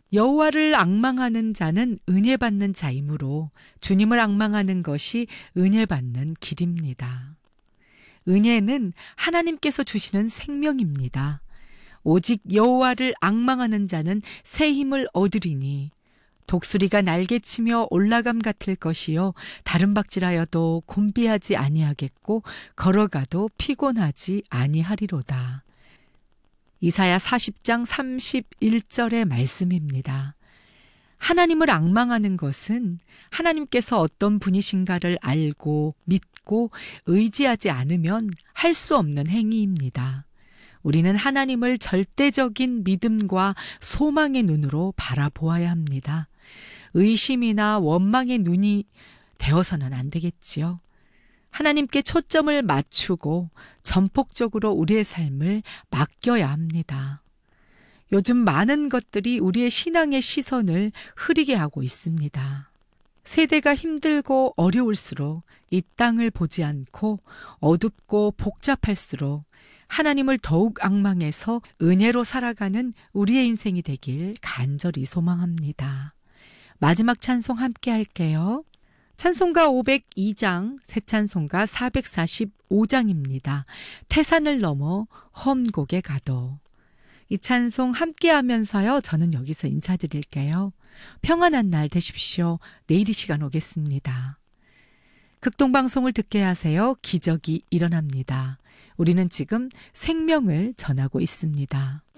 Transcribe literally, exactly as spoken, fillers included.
여호와를 앙망하는 자는 은혜 받는 자이므로 주님을 앙망하는 것이 은혜 받는 길입니다. 은혜는 하나님께서 주시는 생명입니다. 오직 여호와를 앙망하는 자는 새 힘을 얻으리니 독수리가 날개치며 올라감 같을 것이요 다른 박질하여도 곤비하지 아니하겠고 걸어가도 피곤하지 아니하리로다. 이사야 사십 장 삼십일 절의 말씀입니다. 하나님을 앙망하는 것은 하나님께서 어떤 분이신가를 알고 믿고 의지하지 않으면 할 수 없는 행위입니다. 우리는 하나님을 절대적인 믿음과 소망의 눈으로 바라보아야 합니다. 의심이나 원망의 눈이 되어서는 안 되겠지요. 하나님께 초점을 맞추고 전폭적으로 우리의 삶을 맡겨야 합니다. 요즘 많은 것들이 우리의 신앙의 시선을 흐리게 하고 있습니다. 세대가 힘들고 어려울수록 이 땅을 보지 않고 어둡고 복잡할수록 하나님을 더욱 앙망해서 은혜로 살아가는 우리의 인생이 되길 간절히 소망합니다. 마지막 찬송 함께 할게요. 찬송가 오백이 장, 새 찬송가 사백사십오 장입니다. 태산을 넘어 험곡에 가도. 이 찬송 함께 하면서요. 저는 여기서 인사드릴게요. 평안한 날 되십시오. 내일 이 시간 오겠습니다. 극동방송을 듣게 하세요. 기적이 일어납니다. 우리는 지금 생명을 전하고 있습니다.